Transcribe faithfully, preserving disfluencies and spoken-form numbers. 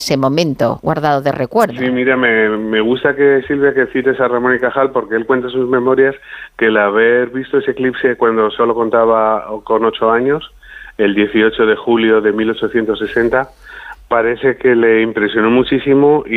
ese momento guardado de recuerdo. Sí, mira, me, me gusta que Silvia que cites a Ramón y Cajal, porque él cuenta en sus memorias que el haber visto ese eclipse cuando solo contaba con ocho años, el dieciocho de julio de mil ochocientos sesenta, parece que le impresionó muchísimo.